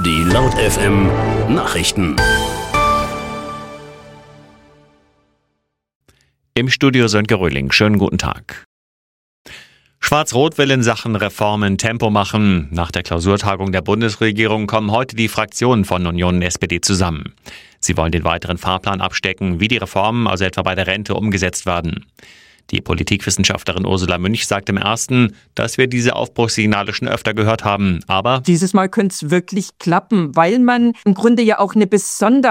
Die Laut FM Nachrichten. Im Studio Sönke Röhling. Schönen guten Tag. Schwarz-Rot will in Sachen Reformen Tempo machen. Nach der Klausurtagung der Bundesregierung kommen heute die Fraktionen von Union und SPD zusammen. Sie wollen den weiteren Fahrplan abstecken, wie die Reformen, also etwa bei der Rente, umgesetzt werden. Die Politikwissenschaftlerin Ursula Münch sagt im Ersten, dass wir diese Aufbruchssignale schon öfter gehört haben. Aber dieses Mal könnte es wirklich klappen, weil man im Grunde ja auch eine Besonderheit